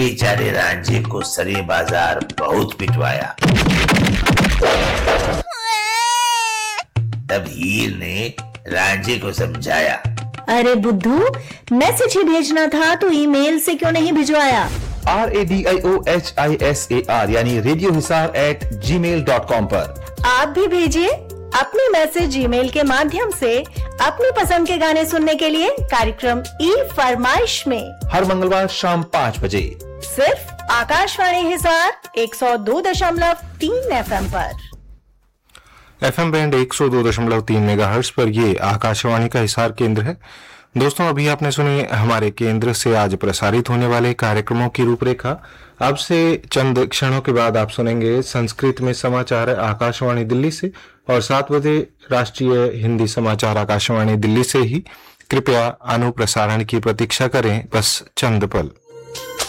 बेचारे रांझे को सरे बाजार बहुत पिटवाया। तब हीर ने रांझे को समझाया, अरे बुद्धू, मैसेज ही भेजना था तो ईमेल से क्यों नहीं भिजवाया? RADIOHISAR यानी radiohisar@gmail.com पर आप भी भेजिए अपने मैसेज ईमेल के माध्यम से अपनी पसंद के गाने सुनने के लिए कार्यक्रम ई फरमाइश में हर मंगलवार शाम 5 बजे सिर्फ आकाशवाणी हिसार 102.3 FM पर। FM बैंड 102.3 मेगाहर्ट्ज पर ये आकाशवाणी का हिसार केंद्र है। दोस्तों, अभी आपने सुनी हमारे केंद्र से आज प्रसारित होने वाले कार्यक्रमों की रूपरेखा। अब से चंद क्षणों के बाद आप सुनेंगे संस्कृत में समाचार आकाशवाणी दिल्ली से और 7 बजे राष्ट्रीय हिंदी समाचार आकाशवाणी दिल्ली से ही। कृपया अनुप्रसारण की प्रतीक्षा करें बस चंद पल।